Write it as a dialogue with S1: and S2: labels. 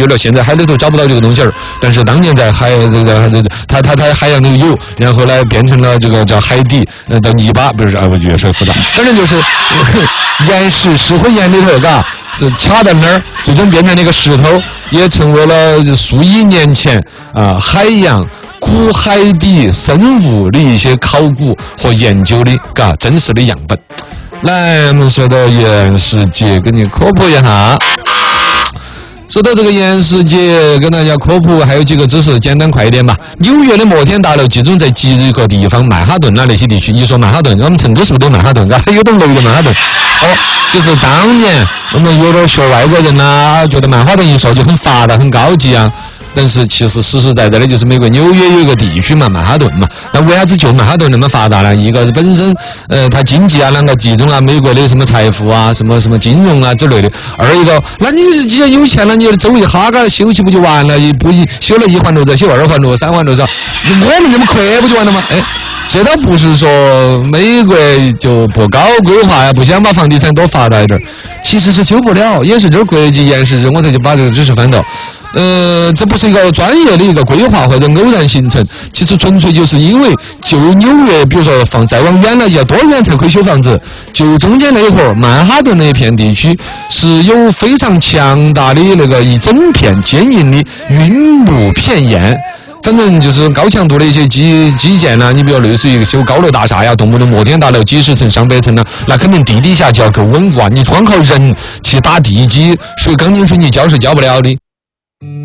S1: 了，现在海里头找不到这个东西儿，但是当年在海它海洋里有，然后呢变成了这个叫海底的泥巴，不是越说越复杂，反正就是岩石石灰岩里头，嘎。就卡在那儿，最终变成那个石头，也成为了数亿年前海洋古海底生物的一些考古和研究的真实的样本。来，我们说到岩石节，给你科普一下。说到这个岩石节，跟大家科普还有几个知识，简单快一点吧。纽约的摩天大楼集中在几个地方，曼哈顿那些地区。一说曼哈顿，我们成都是不是都曼哈顿？有栋楼的曼哈顿。就是当年我们有点学外国人觉得曼哈顿一说就很发达、很高级啊。但是其实实实在在的就是美国纽约有一个地区嘛，曼哈顿嘛。那为啥子就曼哈顿那么发达呢？一个是本身它经济能够集中美国的什么财富什么金融之类的。二一个，那你既然有钱了，你走一哈修起不就完了？不修了一环路再修二环路、三环路是吧？我们这么快不就完了吗？这倒不是说美国就不高规划不想把房地产多发达一点，其实是修不了，也是这国际岩石我才就把这个知识翻到。这不是一个专业的一个规划或者偶然形成，其实纯粹就是因为就纽约，比如说再往远了要多远才可以修房子，就中间那一会儿曼哈顿那一片地区是有非常强大的那个一整片坚硬的云母片岩。反正就是高强度的一些基建你比如类似于修高楼大厦呀，动不动摩天大楼几十层、上百层那肯定地底下就要够稳固你光靠人去打地基，所以钢筋水泥浇是浇不了的。